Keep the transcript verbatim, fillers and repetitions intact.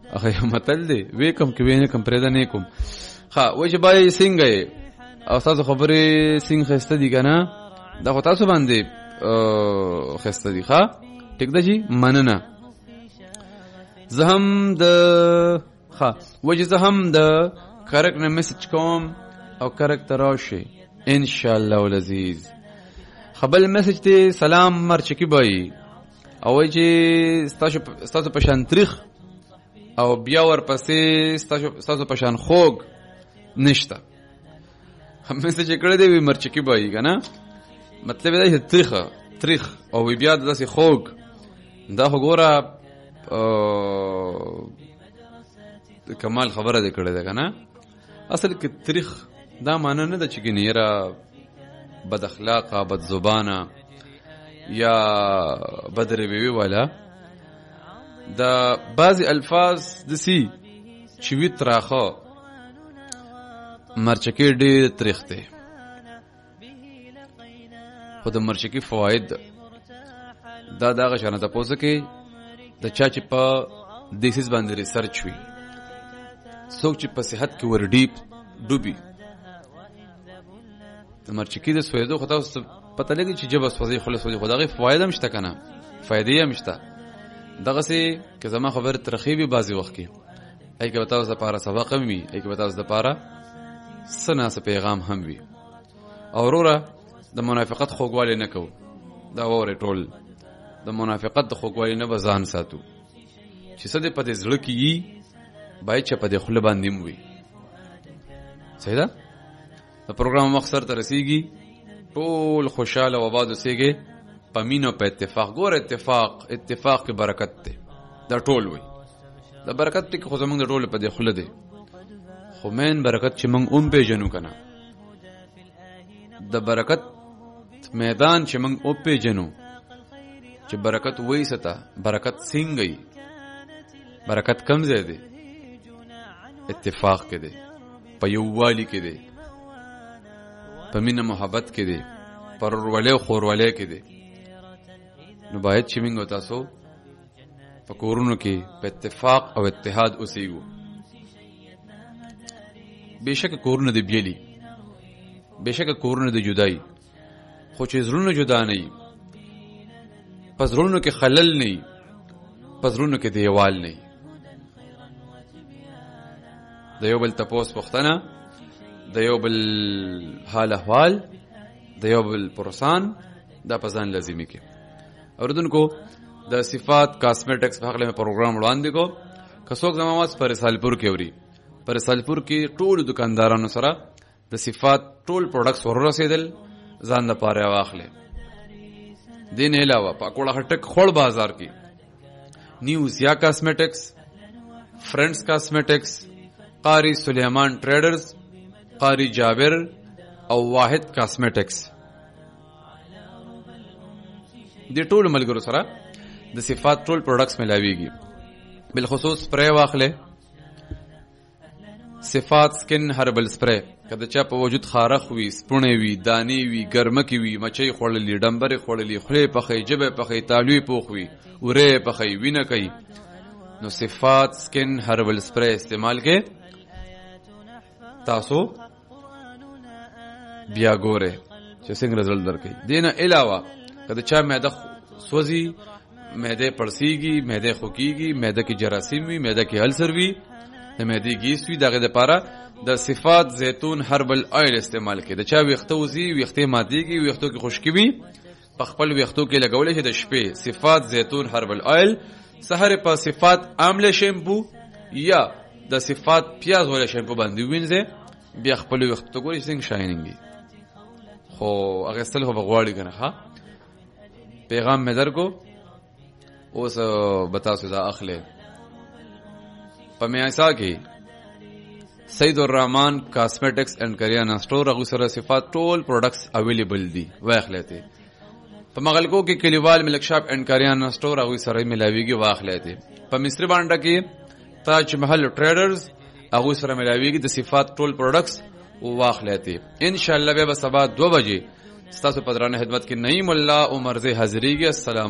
هغه متل دی وې کم کې وینه کم پرېدا نه کوم. ها وای چې بای څنګه او تاسو خبرې څنګه خسته دي کنه دا خو تاسو باندې خسته دي. ها ټیک ده جی مننه. زه هم د ها وای چې زه هم د کرک نه میسج کوم او کرک تراشي ان شاء الله العزیز. خبل میسج ته سلام مرچکی بای او وای چې تاسو تاسو په شان تاریخ او بیا ورپسې تاسو په شان خوګ نشته. همسته چې کړه دی مرچکی بای کنه مطلب دا چې تاریخ تاریخ او بیا داسې خوګ دا وګوره کمال خبره دې کړه ده کنه. اصل کې تاریخ دا معنی نه ده چې ګنیرا بد اخلاقه بد زبانه یا بد رویه والا. دا بعضی الفاظ دسی چې وی تراخه مرچکی ډېر تاریخ ته خو د مرچکی فواید دا دغه شانه تاسو کې د چا چې په دیسیز باندې ریسرچ وی څوک چې په صحت کې ور ډیپ ډوبي د مرچکی د سویدو خو تاسو پته لګی چې جبه سوځي خلاص وځي خدای فواید هم شته کنه فائدې هم شته. دغه سي که زما خبر ترخیبي بازي وخت کې ای که تاسو لپاره سبق هم وي ای که تاسو لپاره سنا س پیغام هم وي. او وروره د منافقت خوګوالي نه کو دا وره ټول د منافقت د خوګوالي نه بزان ساتو چې څه دې په زړه کې یي بای چې په دې خله باندې موي. صحیح ده. د پروګرام مقصد ته رسیږي ټول خوشاله و آباد اوسېږي په مینه په اتفاق. ګور اتفاق اتفاق کې برکت ده دا ټول وي د برکت کې خو زمونږ د ټول په دې خله ده خو مین برکت چې مونږ اون پیژنو کنه د برکت میدان چې مونږ او پیژنو چې برکت وای ستا برکت څنګه برکت کم ځای دی اتفاق کې دی په یووالي کې دی په مینه محبت کې دی پر ورولې خورولې کې دی. نو باید چې موږ تاسو په کورونو کې په اتفاق او اتحاد اوسېږو. بهشکه کورونه دی بیلی بهشکه کورونه دی جدای خو چې زړونه جدا نه وي پزړونو کې خلل نه وي پزړونو کې دیوال نه وي. د یو بل تپوس پختنه د یو بل حال احوال د یو بل پرسان دا پزان لازمي کې. اوردونکو د صفات کاسمیټکس په حق له پروګرام وړاندې کو کڅوک زموږ پر سالپور کې اوري پر سالپور کې ټول دکاندارانو سره د صفات ټول پروډکټس ورسېدل ځان لپاره واخلې. دین علاوه په کوړه هټک خړ بازار کې نیوز یا کاسمیټکس فرندز کاسمیټکس قاری سلیمان ټریډرز قاری جابر او واحد کاسمیټکس د ټول ملګرو سره د صفات ټول پروډکټس ملاويږي. بالخصوص سپری واخلې صفات سکن هربل سپری کله چې په وجود خارخ وي سپونه وي دانی وي ګرمکی وي مچي خړلې ډمبر خړلې خله پخې جبه پخې تالوي پوخ وي وره پخې وینه کوي نو صفات سکن هربل سپری استعمال کې تاسو بیا ګوره چې څنګه رزلټ درکې. دینه علاوه کله چې معده سوځي معده پړسیږي معده خوکیږي معده کې جراثیم وي معده کې السر وي د معده ګیس وي دغه لپاره د صفات زیتون هربل آیل استعمال کې د چا ویخته وزي ویخته ماتيږي ویختو کې خشکي وي په خپل ویختو کې لګولې شي د شپې صفات زیتون هربل آیل سحر په صفات عامله شیمپو یا د صفات پیاز ولا شیمپو باندې وینځه بیا خپل ویختو ګورې څنګه شاینینګي خو هغه سل هو بغواړي کنه. ها پیغام مې درکو اوس بتا سوزا اخله په میاسا کې سید الرحمن کاسمیټکس اینڈ کریانه سٹور هغه سره صفات ټول پروډکټس اویلیبل دي واخلته. په مغلکو کې کلیوال ملک شاپ اینڈ کریانه سٹور هغه سره ملاویږي واخلته. په مصری باندې کې تاج محل ټریډرز هغه سره ملاویږي د صفات ټول پروډکټس واخلته. ان شاء الله به سبا دو بجې ستاسو په درانه خدمت کې نعیم الله عمر زه حاضرېږي. السلام